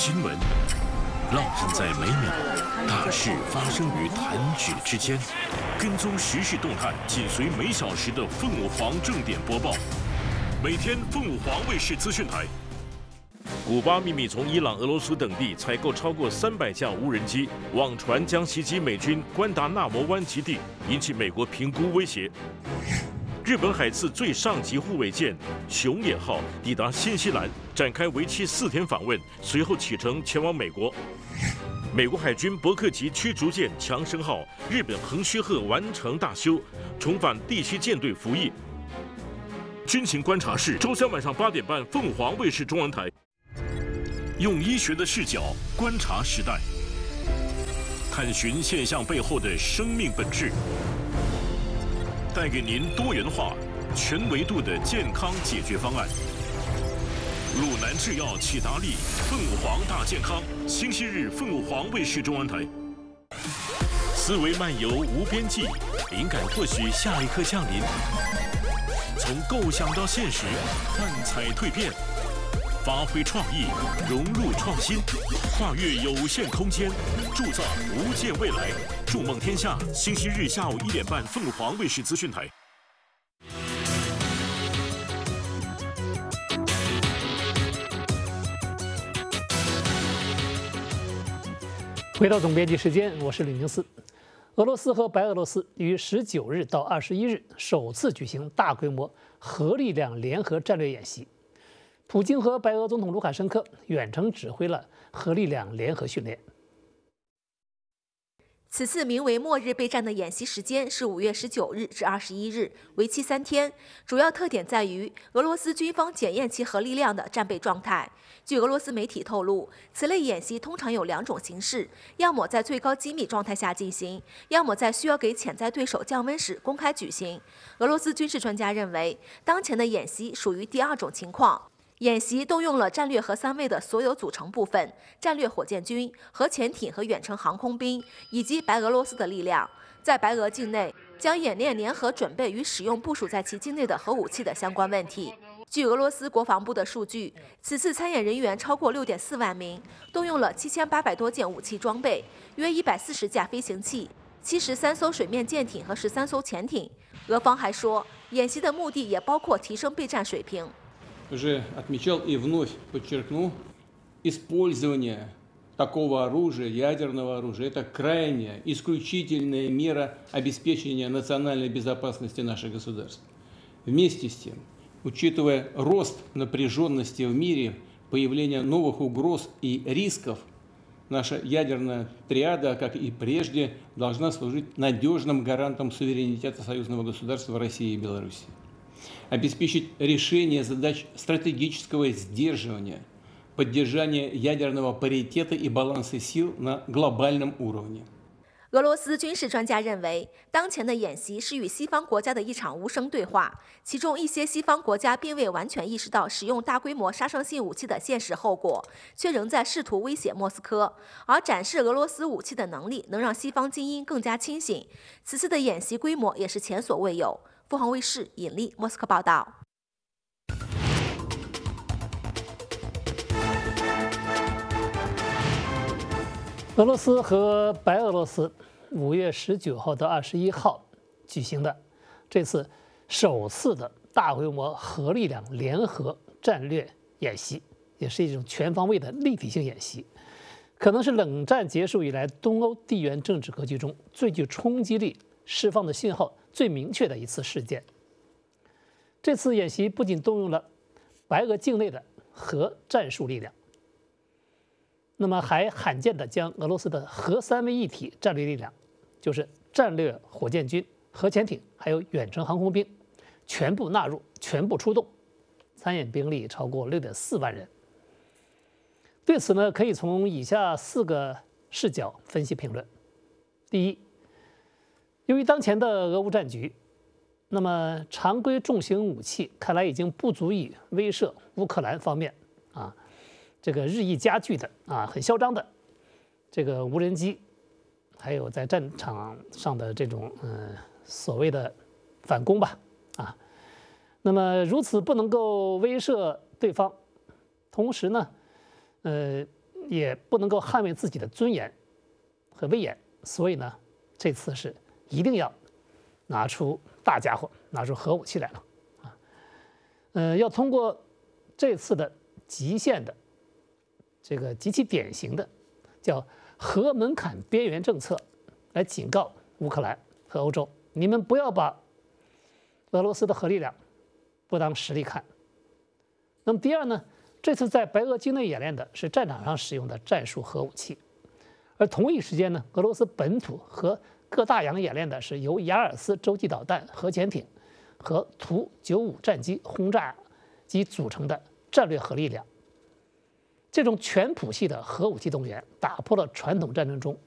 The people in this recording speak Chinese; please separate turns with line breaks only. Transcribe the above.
新闻，烙印在每秒，大事发生于弹指之间。跟踪时事动态，紧随每小时的凤舞凰正点播报。每天凤舞凰卫视资讯台。古巴秘密从伊朗、俄罗斯等地采购超过300架无人机，网传将袭击美军关达纳摩湾基地，引起美国评估威胁。日本海自最上级护卫舰“熊野号”抵达新西兰，展开为期4天访问，随后启程前往美国。美国海军伯克级驱逐舰“强生号”、日本横须贺完成大修，重返第7舰队服役。军情观察室，周三晚上8点半，凤凰卫视中文台。用医学的视角观察时代，探寻现象背后的生命本质，带给您多元化、全维度的健康解决方案。鲁南制药、启达利、凤舞凰大健康，星期日凤舞凰卫视中文台。思维漫游无边际，灵感或许下一刻降临。从构想到现实，幻彩蜕变。发挥创意，融入创新，跨越有限空间，铸造无限未来。筑梦天下，星期日下午1点半，凤凰卫视资讯台。
回到总编辑时间，我是李宁思。俄罗斯和白俄罗斯于19日到21日首次举行大规模核力量联合战略演习。普京和白俄总统卢卡申科远程指挥了核力量联合训练。
此次名为“末日备战”的演习时间是5月19日至21日，为期3天。主要特点在于俄罗斯军方检验其核力量的战备状态。据俄罗斯媒体透露，此类演习通常有2种形式：要么在最高机密状态下进行，要么在需要给潜在对手降温时公开举行。俄罗斯军事专家认为，当前的演习属于第2种情况。演习动用了战略核3位的所有组成部分：战略火箭军、核潜艇和远程航空兵，以及白俄罗斯的力量。在白俄境内，将演练联合准备与使用部署在其境内的核武器的相关问题。据俄罗斯国防部的数据，此次参演人员超过6.4万名，动用了7800多件武器装备，约140架飞行器、73艘水面舰艇和13艘潜艇。俄方还说，演习的目的也包括提升备战水平。
Уже отмечал и вновь подчеркну, использование такого оружия, ядерного оружия, это крайняя, исключительная мера обеспечения национальной безопасности наших государств. Вместе с тем, учитывая рост напряженности в мире, появление новых угроз и рисков, наша ядерная триада, как и прежде, должна служить надежным гарантом суверенитета союзного государства России и Беларуси. Обеспечить решение задач стратегического сдерживания, поддержания ядерного паритета и баланса сил на глобальном уровне.
俄罗斯军事专家认为，当前的演习是与西方国家的一场无声对话，其中一些西方国家并未完全意识到使用大规模杀伤性武器的现实后果，却仍在试图威胁莫斯科。而展示俄罗斯武器的能力，能让西方精英更加清醒。此次的演习规模也是前所未有。凤凰卫视尹丽莫斯科报道。
俄罗斯和白俄罗斯5月19号到21号举行的这次首次的大规模核力量联合战略演习，也是一种全方位的立体性演习，可能是冷战结束以来东欧地缘政治格局中最具冲击力、释放的信号最明确的一次事件。这次演习不仅动用了白俄境内的核战术力量，那么还罕见地将俄罗斯的核3位一体战略力量，就是战略火箭军、核潜艇还有远程航空兵，全部纳入、全部出动，参演兵力超过6.4万人。对此呢，可以从以下4个视角分析评论。第一，由于当前的俄乌战局，那么常规重型武器看来已经不足以威慑乌克兰方面这个日益加剧的很嚣张的这个无人机，还有在战场上的这种所谓的反攻吧那么如此不能够威慑对方，同时呢也不能够捍卫自己的尊严和威严，所以呢，这次是一定要拿出大家伙，拿出核武器来了要通过这次的极限的这个极其典型的叫核门槛边缘政策，来警告乌克兰和欧洲，你们不要把俄罗斯的核力量不当实力看。那么第二呢，这次在白俄境内演练的是战场上使用的战术核武器，而同一时间呢，俄罗斯本土和各大洋演练的是由雅尔斯洲际导弹核潜艇和图95战机轰炸机组成的战略核力量。这种全谱系的核武器动员，打破了传统战争中